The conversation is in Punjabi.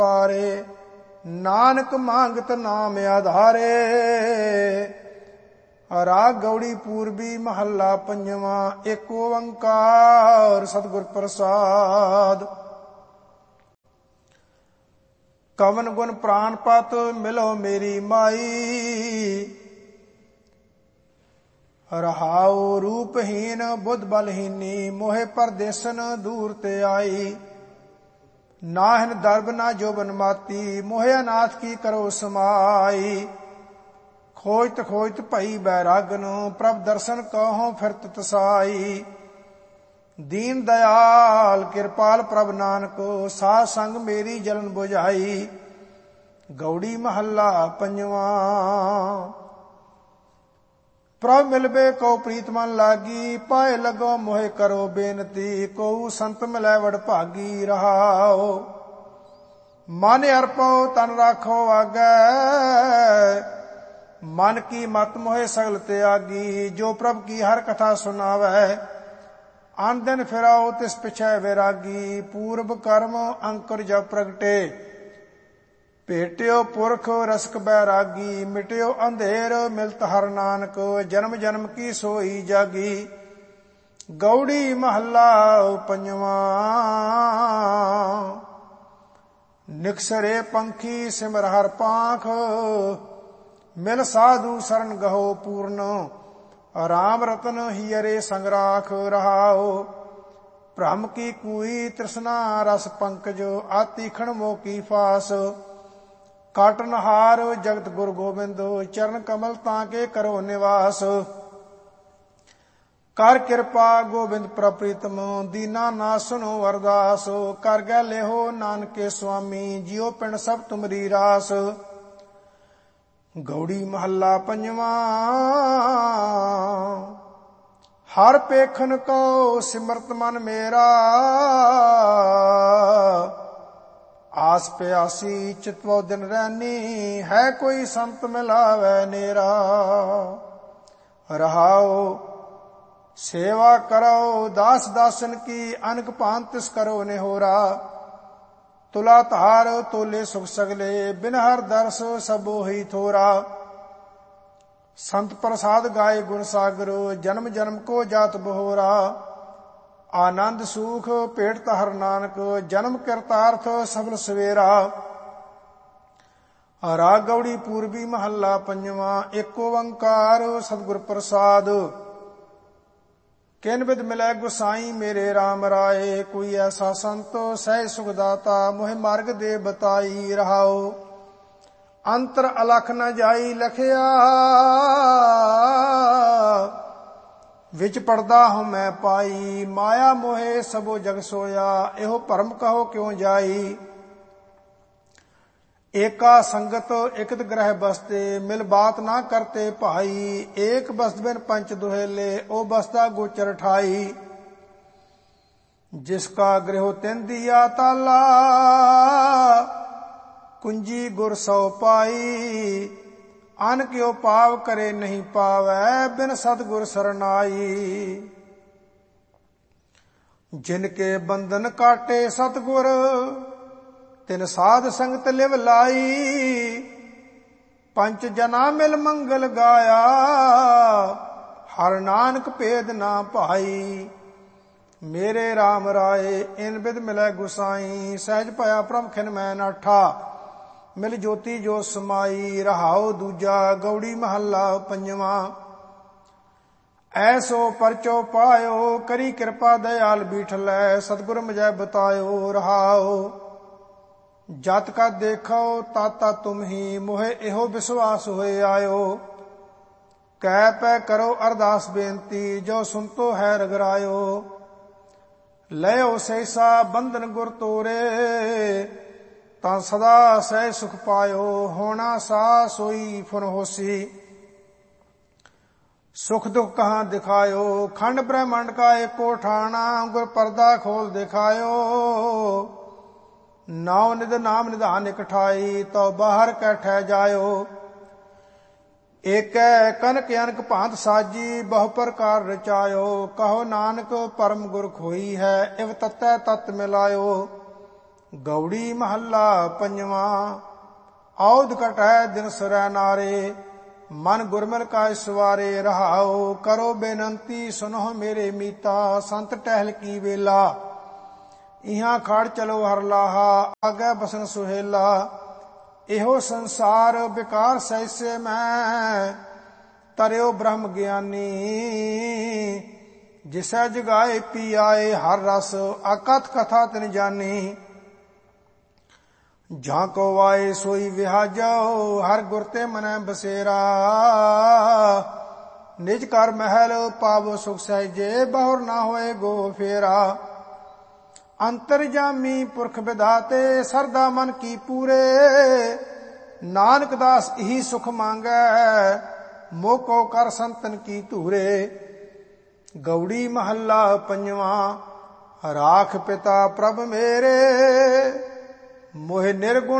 ਪਾਰੇ, ਨਾਨਕ ਮੰਗਤ ਨਾਮ ਆਧਾਰੇ। ਰਾਗ ਗੌੜੀ ਪੂਰਬੀ ਮਹੱਲਾ ਪੰਜਵਾਂ। ਏਕ ਓੰਕਾਰ ਸਤਿਗੁਰ ਪ੍ਰਸਾਦ। ਕਵਨ ਗੁਣ ਪ੍ਰਾਨਪਤ ਮਿਲੋ ਮੇਰੀ ਮਾਈ, ਰਹਾਉ ਰੂਪਹੀਨ ਬੁੱਧ ਬਲਹੀਨੀ, ਮੋਹਿ ਪਰਦੇਸਨ ਦੂਰ ਤੇ ਆਈ। ਨਾਹਿਨ ਦਰਬ ਨਾ ਜੋਬਨ ਮਾਤੀ, ਮੋਹਿ ਅਨਾਥ ਕੀ ਕਰੋ ਸਮਾਈ। ਖੋਜਤ ਖੋਜਤ ਭਈ ਬੈਰਾਗਨ, ਪ੍ਰਭ ਦਰਸ਼ਨ ਕਹੋ ਫਿਰਤ ਤਸਾਈ। ਦੀਨ ਦਇਆਲ ਕਿਰਪਾਲ ਪ੍ਰਭ ਨਾਨਕ, ਸਾਧ ਸੰਗ ਮੇਰੀ ਜਲਨ ਬੁਝਾਈ। ਗੌੜੀ ਮਹੱਲਾ ਪੰਜਵਾਂ। ਪ੍ਰਭ ਮਿਲਬੇ ਕੋ ਪ੍ਰੀਤ ਮਨ ਲਾਗੀ, ਪਾਏ ਲੱਗੋ ਮੋਹਿ ਕਰੋ ਬੇਨਤੀ। ਕੋ ਸੰਤ ਮਿਲੈ ਵਡ ਭਾਗੀ, ਰਹਾਓ ਮਨ ਅਰਪੋ ਤਨ ਰਾਖੋ ਆਗੈ। ਮਨ ਕੀ ਮਤ ਮੋਹਿ ਸਗਲ ਤਿਆਗੀ, ਜੋ ਪ੍ਰਭ ਕੀ ਹਰ ਕਥਾ ਸੁਨਾਵੈ। ਅਨ ਦਿਨ ਫਿਰਾਓ ਤਿਸ ਪਿਛੈ ਵੈਰਾਗੀ, ਪੂਰਬ ਕਰਮ ਅੰਕੁਰ ਜਬ ਪ੍ਰਗਟੇ। ਭੇਟਿਓ ਪੁਰਖ ਰਸਕ ਬੈਰਾਗੀ, ਮਿਟਿਓ ਅੰਧੇਰ ਮਿਲਤ ਹਰ ਨਾਨਕ। ਜਨਮ ਜਨਮ ਕੀ ਸੋਈ ਜਾਗੀ। ਗੌੜੀ ਮਹੱਲਾ ਪੰਜਵਾਂ। ਨਿਕਸਰੇ ਪੰਖੀ ਸਿਮਰ ਹਰ ਪਾਂਖ, ਮਿਲ ਸਾਧੂ ਸਰਨ ਗਹੋ ਪੂਰਨ। ਰਾਮ ਰਤਨ ਹੀਰੇ ਸੰਗ ਰਾਖ, ਰਹਾਓ ਭ੍ਰਮ ਕੀ ਕੂਈ ਤ੍ਰਿਸ਼ਨਾ ਰਸ ਪੰਕਜ। ਆਤੀਖਣ ਮੋਹ ਕੀ ਫਾਸ, ਕਾਟਨ ਹਾਰ ਜਗਤ ਗੁਰ ਗੋਬਿੰਦ। ਚਰਨ ਕਮਲ ਤਾਂ ਕੇ ਕਰੋ ਨਿਵਾਸ। ਕਰ ਕਿਰਪਾ ਗੋਬਿੰਦ ਪ੍ਰਭ ਪ੍ਰੀਤਮ, ਦੀਨਾ ਨਾਥ ਸੁਨੋ ਅਰਦਾਸ। ਕਰ ਗੈ ਲਿਹੋ ਨਾਨਕੇ ਸੁਆਮੀ, ਜਿਉ ਪਿੰਡ ਸਭ ਤੁਮਰੀ ਰਾਸ। ਗੌੜੀ ਮਹੱਲਾ ਪੰਜਵਾਂ। ਹਰ ਪੇਖਨ ਕੋ ਸਿਮਰਤ ਮਨ ਮੇਰਾ, ਆਸ ਪਿਆਸੀ ਚਿਤਵੋ ਦਿਨ ਰੈਨੀ। ਹੈ ਕੋਈ ਸੰਤ ਮਿਲਾਵੈ ਨੇਰਾ, ਰਹਾਓ ਸੇਵਾ ਕਰੋ ਦਾਸ ਦਾਸਨ ਕੀ। ਅਨਕ ਭਾਂਤ ਤਿਸ ਕਰੋ ਨਿਹੋਰਾ। ਤੁਲਾ ਧਾਰ ਤੋਲੇ ਸੁਖ ਸਗਲੇ, ਬਿਨ ਹਰ ਦਰਸ ਸਭੋ ਹੀ ਥੋਰਾ। ਸੰਤ ਪ੍ਰਸਾਦ ਗਾਏ ਗੁਣ ਸਾਗਰ, ਜਨਮ ਜਨਮ ਕੋ ਜਾਤ ਬਹੋਰਾ। ਆਨੰਦ ਸੂਖ ਭੇਟਤ ਹਰ ਨਾਨਕ, ਜਨਮ ਕਿਰਤਾਰਥ ਸਫਲ ਸਵੇਰਾ। ਰਾਗ ਗੌੜੀ ਪੂਰਬੀ ਮਹੱਲਾ ਪੰਜਵਾਂ। ਏਕ ਓੰਕਾਰ ਸਤਿਗੁਰ ਪ੍ਰਸਾਦ। ਕਿਨ ਬਿਦ ਮਿਲੈ ਗੁਸਾਈ ਮੇਰੇ RAM ਰਾਏ, ਕੋਈ ਐਸਾ ਸੰਤ ਸਹਿ ਸੁਖ ਦਾਤਾ। ਮੋਹਿ ਮਾਰਗ ਦੇ ਬਤਾਈ, ਰਹਾਓ ਅੰਤਰ ਅਲਖ ਨ ਜਾਈ ਲਖਿਆ। ਵਿੱਚ ਪੜਦਾ ਹਉ ਮੈਂ ਪਾਈ, ਮਾਇਆ ਮੋਹੇ ਸਭੋ ਜਗ ਸੋਇਆ। ਇਹੋ ਭਰਮ ਕਹੋ ਕਿਉ ਜਾਈ। ਏਕਾ ਸੰਗਤ ਇਕਤ ਗ੍ਰਹਿ ਬਸਤੇ, ਮਿਲ ਬਾਤ ਨਾ ਕਰਤੇ ਭਾਈ। ਏਕ ਬਸਤ ਬਿਨ ਪੰਚ ਦੁਹੇਲੇ, ਉਹ ਬਸਤਾ ਗੋਚਰ ਠਾਈ। ਜਿਸ ਕਾ ਗ੍ਰਹਿ ਤਿਨ ਦੀਆ ਤਾਲਾ, ਕੁੰਜੀ ਗੁਰ ਸੋ ਪਾਈ। ਅਨ ਕਿਉ ਪਾਵ ਕਰੇ ਨਹੀਂ ਪਾਵੈ, ਬਿਨ ਸਤਿਗੁਰ ਸਰਨਾਈ। ਜਿਨ ਕੇ ਬੰਧਨ ਕਾਟੇ ਸਤਿਗੁਰ, ਤਿਨ ਸਾਧ ਸੰਗਤ ਲਿਵ ਲਾਈ। ਪੰਚ ਜਨਾ ਮਿਲ ਮੰਗਲ ਗਾਇਆ, ਹਰ ਨਾਨਕ ਭੇਦ ਨਾ ਭਾਈ। ਮੇਰੇ RAM ਰਾਏ ਇਨ ਬਿਦ ਮਿਲੈ ਗੁਸਾਈ। ਸਹਿਜ ਭਇਆ ਪ੍ਰਭ ਖਿਨ ਮੈਂ ਨਾਠਾ, ਮਿਲ ਜੋਤੀ ਜੋ ਸਮਾਈ। ਰਹਾਉ ਦੂਜਾ। ਗੌੜੀ ਮਹੱਲਾ ਪੰਜਵਾਂ। ਐਸੋ ਪਰਚੋ ਪਾਇਓ, ਕਰੀ ਕਿਰਪਾ ਦਇਆਲ ਬੀਠਲੈ। ਸਤਿਗੁਰ ਮਜੈ ਬਤਾਇਓ, ਰਹਾਉ ਜਤ ਕਾ ਦੇਖੋ ਤਾਤਾ ਤੁਮ ਹੀ। ਮੋਹਿ ਇਹੋ ਵਿਸ਼ਵਾਸ ਹੋਏ ਆਇਓ। ਕਹਿ ਪੈ ਕਰੋ ਅਰਦਾਸ ਬੇਨਤੀ, ਜੋ ਸੁਨਤੋ ਹੈ ਰਗਰਾਇਓ। ਲਇਓ ਸੈਸਾ ਬੰਧਨ ਗੁਰ ਤੋਰੇ, ਤਾਂ ਸਦਾ ਸਹਿ ਸੁਖ ਪਾਇਓ। ਹੋਣਾ ਸਾ ਸੋਈ ਫੁਨ ਹੋਸੀ, ਸੁਖ ਦੁਖ ਕਹਾਂ ਦਿਖਾਇਓ। ਖੰਡ ਬ੍ਰਹਮੰਡ ਕਾ ਏਕੋ ਠਾਣਾ, ਗੁਰ ਪਰਦਾ ਖੋਲ ਦਿਖਾਇਓ। ਨਾਉ ਨਿਧ ਨਾਮ ਨਿਧਾਨ ਇਕਠਾਈ, ਤਉ ਬਾਹਰ ਕੈ ਠਹਿ ਜਾਇਓ। ਏਕੈ ਕਨਕ ਅਨਕ ਭਾਂਤ ਸਾਜੀ, ਬਹੁ ਪ੍ਰਕਾਰ ਰਚਾਇਓ। ਕਹੋ ਨਾਨਕ ਪਰਮ ਗੁਰ ਖੋਈ ਹੈ, ਇਵ ਤਤੈ ਤਤ ਮਿਲਾਇਓ। ਗੌੜੀ ਮਹੱਲਾ ਪੰਜਵਾਂ। ਔਧ ਘਟੈ ਦਿਨ ਸਰੈ ਨਾਰੇ, ਮਨ ਗੁਰਮਿਲ ਕਾ ਸਵਾਰੇ। ਰਹਾਉ ਕਰੋ ਬੇਨੰਤੀ ਸੁਨਹੁ ਮੇਰੇ ਮੀਤਾ, ਸੰਤ ਟਹਿਲ ਕੀ ਵੇਲਾ। ਇਹਾਂ ਖੜ ਚਲੋ ਹਰ ਲਾਹਾ, ਆਗੇ ਬਸਨ ਸੁਹੇਲਾ। ਇਹੋ ਸੰਸਾਰ ਵਿਕਾਰ ਸੈਸੇ ਮੈਂ, ਤਰਿਓ ਬ੍ਰਹਮ ਗਿਆਨੀ। ਜਿਸੈ ਜਗਾਏ ਪੀ ਆਏ ਹਰ ਰਸ, ਅਕਥ ਕਥਾ ਤਿਨ ਜਾਨੀ। ਜਾਂ ਕੋ ਆਏ ਸੋਈ ਵਿਹਾਜੋ, ਹਰ ਗੁਰ ਤੇ ਮਨੈ ਬਸੇਰਾ। ਨਿਜ ਕਰ ਮਹਿਲ ਪਾਵੋ ਸੁਖ ਸਹਿਜੇ, ਬਹੁਰ ਨਾ ਹੋਏ ਗੋ ਫੇਰਾ। ਅੰਤਰਜਾਮੀ ਪੁਰਖ ਵਿਧਾਤੇ, ਸਰਦਾ ਮਨ ਕੀ ਪੂਰੇ। ਨਾਨਕ ਦਾਸ ਇਹੀ ਸੁਖ ਮੰਗੈ, ਮੋਕੋ ਕਰ ਸੰਤਨ ਕੀ ਧੂਰੇ। ਗੌੜੀ ਮਹੱਲਾ ਪੰਜਵਾਂ। ਰਾਖ ਪਿਤਾ ਪ੍ਰਭ ਮੇਰੇ, ਮੋਹਿ ਨਿਰਗੁਣ